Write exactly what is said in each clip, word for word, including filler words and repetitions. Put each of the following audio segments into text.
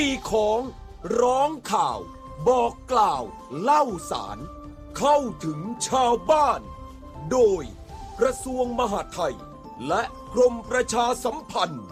ตีของร้องข่าวบอกกล่าวเล่าสารเข้าถึงชาวบ้านโดยกระทรวงมหาดไทยและกรมประชาสัมพันธ์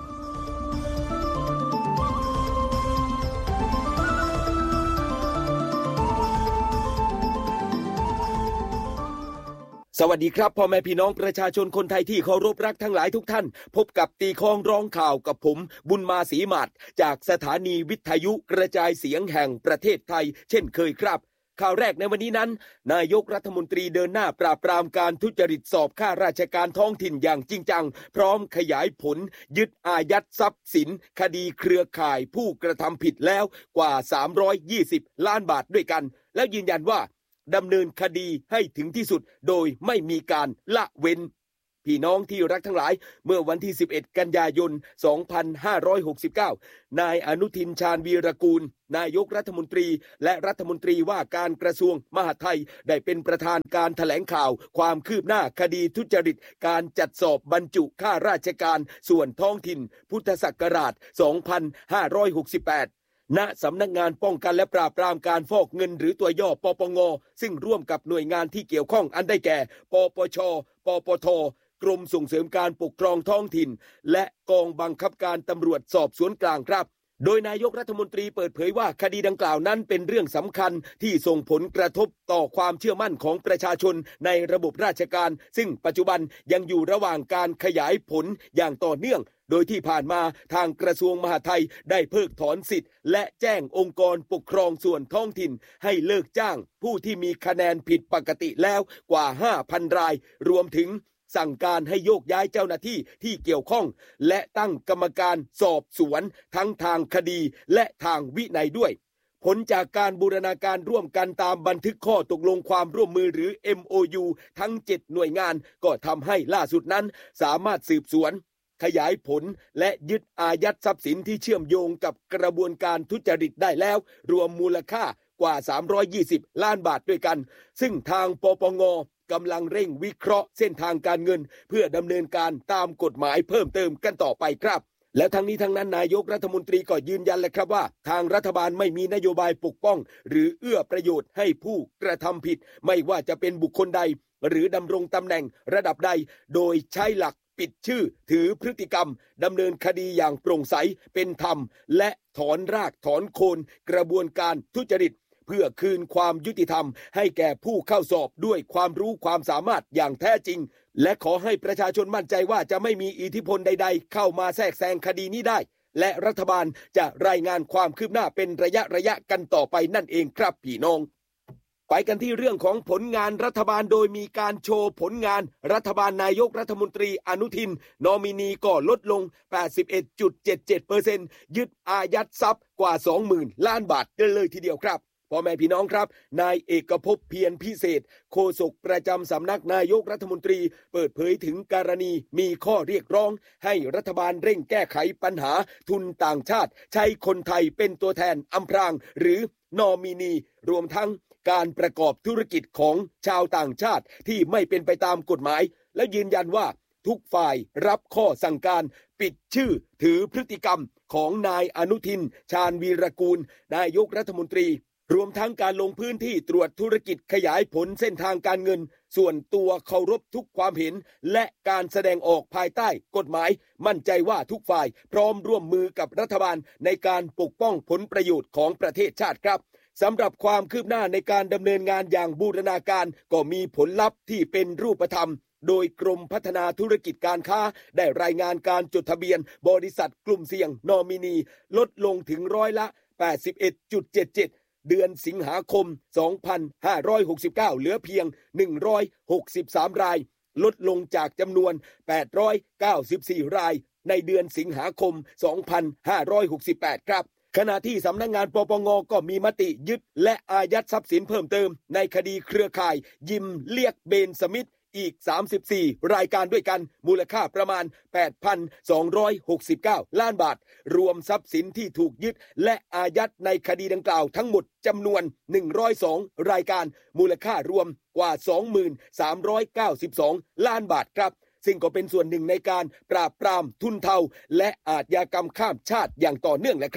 สวัสดีครับพ่อแม่พี่น้องประชาชนคนไทยที่เคารพรักทั้งหลายทุกท่านพบกับตีคองร้องข่าวกับผมบุญมาศรีหมาดจากสถานีวิทยุกระจายเสียงแห่งประเทศไทยเช่นเคยครับข่าวแรกในวันนี้นั้นนายกรัฐมนตรีเดินหน้าปราบปรามการทุจริตสอบข้าราชการท้องถิ่นอย่างจริงจังพร้อมขยายผลยึดอายัดทรัพย์สินคดีเครือข่ายผู้กระทำผิดแล้วกว่าสามร้อยยี่สิบล้านบาทด้วยกันแล้วยืนยันว่าดำเนินคดีให้ถึงที่สุดโดยไม่มีการละเว้นพี่น้องที่รักทั้งหลายเมื่อวันที่สิบเอ็ดกันยายนสองพันห้าร้อยหกสิบเก้านายอนุทินชาญวีรกูลนายกรัฐมนตรีและรัฐมนตรีว่าการกระทรวงมหาดไทยได้เป็นประธานการแถลงข่าวความคืบหน้าคดีทุจริตการจัดสอบบรรจุข้าราชการส่วนท้องถิ่นพุทธศักราชสองพันห้าร้อยหกสิบแปดณสำนักงานป้องกันและปราบปรามการฟอกเงินหรือตัวย่อปปงซึ่งร่วมกับหน่วยงานที่เกี่ยวข้องอันได้แก่ปปชปปทกรมส่งเสริมการปกครองท้องถิ่นและกองบังคับการตำรวจสอบสวนกลางครับโดยนายกรัฐมนตรีเปิดเผยว่าคดีดังกล่าวนั้นเป็นเรื่องสำคัญที่ส่งผลกระทบต่อความเชื่อมั่นของประชาชนในระบบราชการซึ่งปัจจุบันยังอยู่ระหว่างการขยายผลอย่างต่อเนื่องโดยที่ผ่านมาทางกระทรวงมหาดไทยได้เพิกถอนสิทธิ์และแจ้งองค์กรปกครองส่วนท้องถิ่นให้เลิกจ้างผู้ที่มีคะแนนผิดปกติแล้วกว่า ห้าพัน รายรวมถึงสั่งการให้โยกย้ายเจ้าหน้าที่ที่เกี่ยวข้องและตั้งกรรมการสอบสวนทั้งทางคดีและทางวินัยด้วยผลจากการบูรณาการร่วมกันตามบันทึกข้อตกลงความร่วมมือหรือ เอ็ม โอ ยู ทั้งเจ็ดหน่วยงานก็ทำให้ล่าสุดนั้นสามารถสืบสวนขยายผลและยึดอายัดทรัพย์สินที่เชื่อมโยงกับกระบวนการทุจริตได้แล้วรวมมูลค่ากว่าสามร้อยยี่สิบล้านบาทด้วยกันซึ่งทางปปงกำลังเร่งวิเคราะห์เส้นทางการเงินเพื่อดำเนินการตามกฎหมายเพิ่มเติมกันต่อไปครับแล้วทั้งนี้ทั้งนั้นนายกรัฐมนตรีก็ยืนยันเลยครับว่าทางรัฐบาลไม่มีนโยบายปกป้องหรือเอื้อประโยชน์ให้ผู้กระทำผิดไม่ว่าจะเป็นบุคคลใดหรือดำรงตำแหน่งระดับใดโดยใช้หลักปิดชื่อถือพฤติกรรมดำเนินคดีอย่างโปร่งใสเป็นธรรมและถอนรากถอนโคนกระบวนการทุจริตเพื่อคืนความยุติธรรมให้แก่ผู้เข้าสอบด้วยความรู้ความสามารถอย่างแท้จริงและขอให้ประชาชนมั่นใจว่าจะไม่มีอิทธิพลใดๆเข้ามาแทรกแซงคดีนี้ได้และรัฐบาลจะรายงานความคืบหน้าเป็นระยะระยะกันต่อไปนั่นเองครับพี่น้องไปกันที่เรื่องของผลงานรัฐบาลโดยมีการโชว์ผลงานรัฐบาลนายกรัฐมนตรีอนุทินนอมินีก็ลดลง แปดสิบเอ็ดจุดเจ็ดเจ็ดเปอร์เซ็นต์ ยึดอายัดทรัพย์กว่า สองหมื่น ล้านบาทเลยทีเดียวครับพ่อแม่พี่น้องครับนายเอกภพเพียรพิเศษโฆษกประจำสำนักนายกรัฐมนตรีเปิดเผยถึงกรณีมีข้อเรียกร้องให้รัฐบาลเร่งแก้ไขปัญหาทุนต่างชาติใช้คนไทยเป็นตัวแทนอำพรางหรือนอมินีรวมทั้งการประกอบธุรกิจของชาวต่างชาติที่ไม่เป็นไปตามกฎหมายและยืนยันว่าทุกฝ่ายรับข้อสั่งการปิดชื่อถือพฤติกรรมของนายอนุทินชาญวีรกูลนายกรัฐมนตรีรวมทั้งการลงพื้นที่ตรวจธุรกิจขยายผลเส้นทางการเงินส่วนตัวเคารพทุกความเห็นและการแสดงออกภายใต้กฎหมายมั่นใจว่าทุกฝ่ายพร้อมร่วมมือกับรัฐบาลในการปกป้องผลประโยชน์ของประเทศชาติครับสำหรับความคืบหน้าในการดำเนินงานอย่างบูรณาการก็มีผลลัพธ์ที่เป็นรูปธรรมโดยกรมพัฒนาธุรกิจการค้าได้รายงานการจดทะเบียนบริษัทกลุ่มเสี่ยงนอมินีลดลงถึงร้อยละ แปดสิบเอ็ดจุดเจ็ดเจ็ดเดือนสิงหาคมสองพันห้าร้อยหกสิบเก้าเหลือเพียงหนึ่งร้อยหกสิบสามรายลดลงจากจำนวนแปดร้อยเก้าสิบสี่รายในเดือนสิงหาคมสองพันห้าร้อยหกสิบแปดครับขณะที่สำนักงานปปงก็มีมติยึดและอายัดทรัพย์สินเพิ่มเติมในคดีเครือข่ายยิมเลียกเบนสมิธอีกสามสิบสี่รายการด้วยกันมูลค่าประมาณ แปดพันสองร้อยหกสิบเก้า ล้านบาทรวมทรัพย์สินที่ถูกยึดและอายัดในคดีดังกล่าวทั้งหมดจำนวนหนึ่งร้อยสองรายการมูลค่ารวมกว่า สองพันสามร้อยเก้าสิบสอง ล้านบาทครับซึ่งก็เป็นส่วนหนึ่งในการปราบปรามทุนเทาและอาชญากรรมข้ามชาติอย่างต่อเนื่องแหละครับ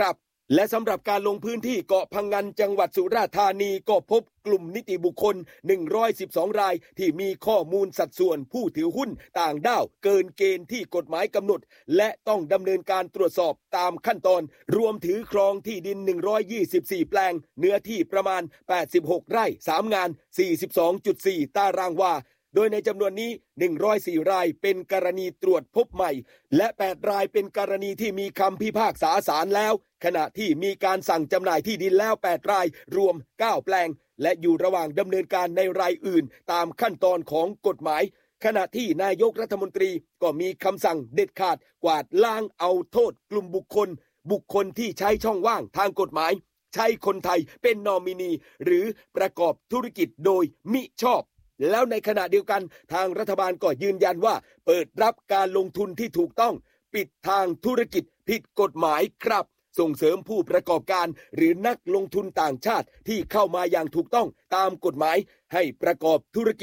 และสำหรับการลงพื้นที่เกาะพังงันจังหวัดสุราษฎร์ธานีก็พบกลุ่มนิติบุคคลหนึ่งร้อยสิบสองรายที่มีข้อมูลสัดส่วนผู้ถือหุ้นต่างด้าวเกินเกณฑ์ที่กฎหมายกำหนดและต้องดำเนินการตรวจสอบตามขั้นตอนรวมถือครองที่ดินหนึ่งร้อยยี่สิบสี่แปลงเนื้อที่ประมาณแปดสิบหกไร่สามงาน สี่สิบสองจุดสี่ ตารางวาโดยในจำนวนนี้หนึ่งร้อยสี่รายเป็นกรณีตรวจพบใหม่และแปดรายเป็นกรณีที่มีคำพิพากษาศาลแล้วขณะที่มีการสั่งจำหน่ายที่ดินแล้วแปดรายรวมเก้าแปลงและอยู่ระหว่างดำเนินการในรายอื่นตามขั้นตอนของกฎหมายขณะที่นายกรัฐมนตรีก็มีคำสั่งเด็ดขาดกวาดล้างเอาโทษกลุ่มบุคคลบุคคลที่ใช้ช่องว่างทางกฎหมายใช้คนไทยเป็นนอมินีหรือประกอบธุรกิจโดยมิชอบแล้วในขณะเดียวกันทางรัฐบาลก็ยืนยันว่าเปิดรับการลงทุนที่ถูกต้องปิดทางธุรกิจผิดกฎหมายครับส่งเสริมผู้ประกอบการหรือนักลงทุนต่างชาติที่เข้ามาอย่างถูกต้องตามกฎหมายให้ประกอบธุรกิจ